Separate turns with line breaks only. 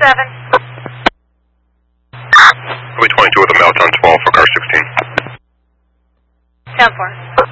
Probably 22 with a mount on 12 for car 16.
10-4.